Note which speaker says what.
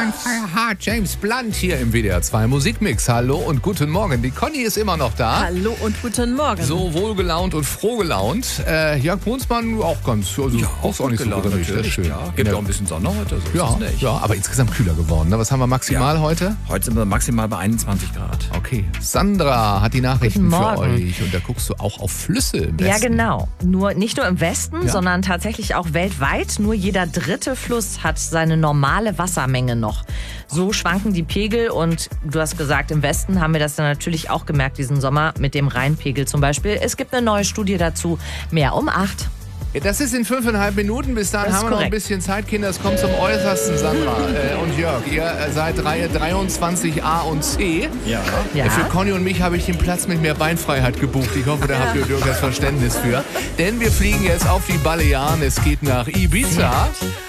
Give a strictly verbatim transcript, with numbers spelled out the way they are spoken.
Speaker 1: Feierhart, James Blunt hier im W D R zwei Musikmix. Hallo und guten Morgen. Die Conny ist immer noch da.
Speaker 2: Hallo und guten Morgen.
Speaker 1: So wohlgelaunt und frohgelaunt. Äh, Jörg Brunsmann auch ganz, also
Speaker 3: ja,
Speaker 1: auch, auch nicht so gut. Das ist schön.
Speaker 3: Ja, gibt ja auch ein bisschen Sonne heute. So
Speaker 1: ja,
Speaker 3: ist es nicht.
Speaker 1: ja, aber insgesamt kühler geworden. Ne? Was haben wir maximal
Speaker 3: ja.
Speaker 1: heute?
Speaker 3: Heute sind wir maximal bei einundzwanzig Grad.
Speaker 1: Okay. Sandra hat die Nachrichten
Speaker 2: Guten
Speaker 1: für
Speaker 2: Morgen.
Speaker 1: euch. Und da guckst du auch auf Flüsse im Westen.
Speaker 2: Ja, genau. Nur, nicht nur im Westen,
Speaker 1: Ja.
Speaker 2: sondern tatsächlich auch weltweit. Nur jeder dritte Fluss hat seine normale Wassermenge noch. So schwanken die Pegel und du hast gesagt, im Westen haben wir das dann natürlich auch gemerkt diesen Sommer mit dem Rheinpegel zum Beispiel. Es gibt eine neue Studie dazu. Mehr um acht.
Speaker 1: Das ist in fünfeinhalb Minuten. Bis dahin
Speaker 2: Das ist
Speaker 1: haben wir noch ein
Speaker 2: korrekt.
Speaker 1: bisschen Zeit, Kinder. Es kommt zum Äußersten, Sandra äh, und Jörg. Ihr seid Reihe dreiundzwanzig a und c.
Speaker 3: Ja.
Speaker 2: Ja.
Speaker 1: Für Conny und mich habe ich den Platz mit mehr Beinfreiheit gebucht. Ich hoffe, da habt ihr durchaus Verständnis für. Denn wir fliegen jetzt auf die Balearen. Es geht nach Ibiza.